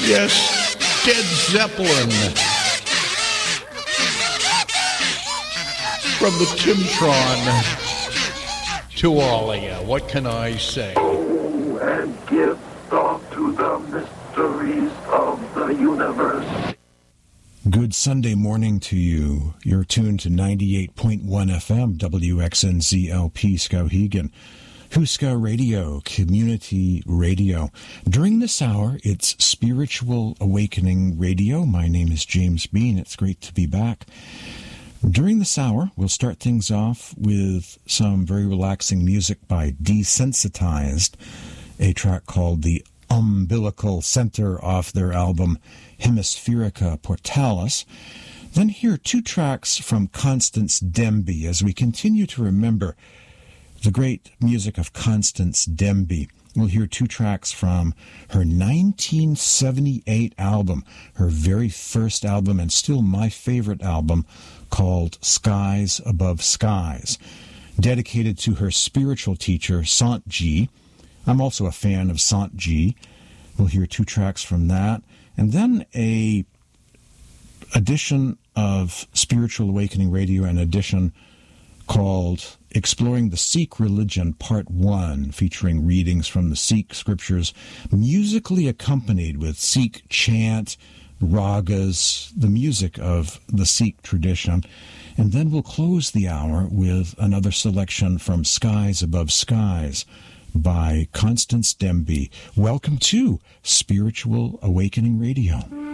Yes, Led Zeppelin. From the Timtron to all of you, what can I say? Oh, and give thought to the mysteries of the universe. Good Sunday morning to you. You're tuned to 98.1 FM, WXNZLP Skowhegan. Huska Radio, Community Radio. During this hour, it's Spiritual Awakening Radio. My name is James Bean. It's great to be back. During this hour, we'll start things off with some very relaxing music by Desensitized, a track called The Umbilical Center off their album Hemispherica Portalis. Then hear two tracks from Constance Demby as we continue to remember the great music of Constance Demby. We'll hear two tracks from her 1978 album, her very first album and still my favorite album, called Skies Above Skies, dedicated to her spiritual teacher, Sant Ji. I'm also a fan of Sant Ji. We'll hear two tracks from that. And then a edition of Spiritual Awakening Radio, an edition called Exploring the Sikh Religion Part 1, featuring readings from the Sikh scriptures, musically accompanied with Sikh chant, ragas, the music of the Sikh tradition. And then we'll close the hour with another selection from Skies Above Skies by Constance Demby. Welcome to Spiritual Awakening Radio.